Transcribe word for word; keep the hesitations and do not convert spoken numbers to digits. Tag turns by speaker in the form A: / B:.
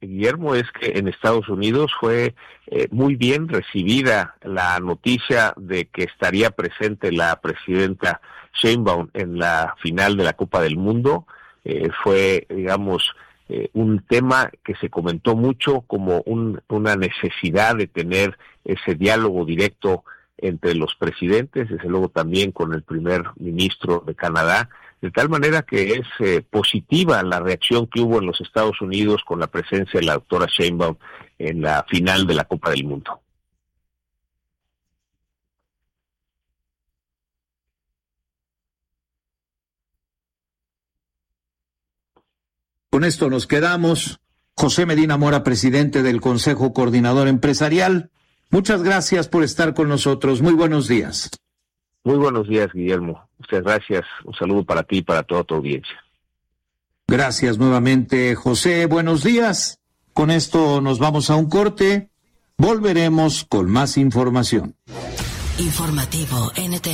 A: Guillermo, es que en Estados Unidos fue eh, muy bien recibida la noticia de que estaría presente la presidenta Sheinbaum en la final de la Copa del Mundo. Eh, fue, digamos, eh, un tema que se comentó mucho como un, una necesidad de tener ese diálogo directo entre los presidentes, desde luego también con el primer ministro de Canadá, de tal manera que es eh, positiva la reacción que hubo en los Estados Unidos con la presencia de la doctora Sheinbaum en la final de la Copa del Mundo.
B: Con esto nos quedamos. José Medina Mora, presidente del Consejo Coordinador Empresarial, muchas gracias por estar con nosotros. Muy buenos días.
A: Muy buenos días, Guillermo. Muchas gracias. Un saludo para ti y para toda tu audiencia.
B: Gracias nuevamente, José. Buenos días. Con esto nos vamos a un corte. Volveremos con más información.
C: Informativo N T